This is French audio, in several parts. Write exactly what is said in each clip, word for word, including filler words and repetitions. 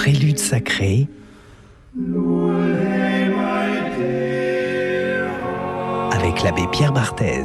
Prélude sacré avec l'abbé Pierre Barthez.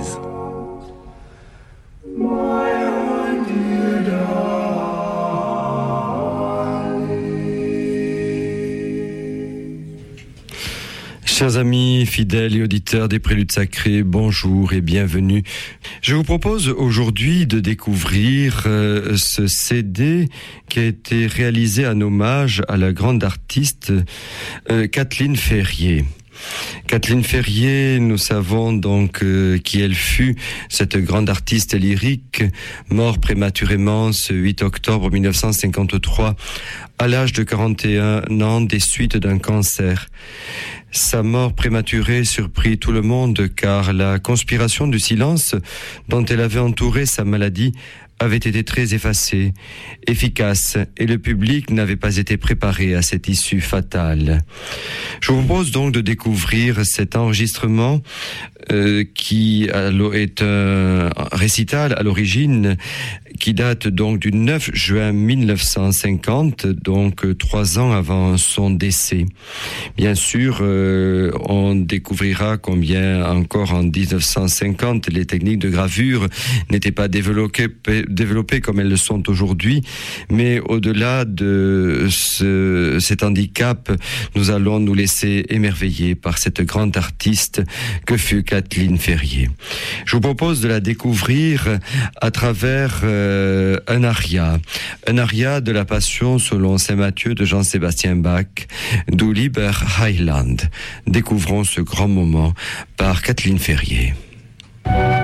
Chers amis, fidèles et auditeurs des Préludes sacrés, bonjour et bienvenue. Je vous propose aujourd'hui de découvrir euh, ce C D qui a été réalisé en hommage à la grande artiste euh, Kathleen Ferrier. Kathleen Ferrier, nous savons donc euh, qui elle fut, cette grande artiste lyrique, morte prématurément ce huit octobre mille neuf cent cinquante-trois, à l'âge de quarante et un ans, des suites d'un cancer. Sa mort prématurée surprit tout le monde car la conspiration du silence dont elle avait entouré sa maladie avait été très effacée, efficace, et le public n'avait pas été préparé à cette issue fatale. Je vous propose donc de découvrir cet enregistrement euh, qui est un récital à l'origine qui date donc du neuf juin mille neuf cent cinquante, donc trois ans avant son décès. Bien sûr, euh, on découvrira combien encore en dix-neuf cent cinquante les techniques de gravure n'étaient pas développées développées comme elles le sont aujourd'hui, mais au-delà de ce, cet handicap, nous allons nous laisser émerveiller par cette grande artiste que fut Kathleen Ferrier. Je vous propose de la découvrir à travers euh, un aria, un aria de la Passion selon Saint Matthieu de Jean-Sébastien Bach, Du Lieber Heiland. Découvrons ce grand moment par Kathleen Ferrier.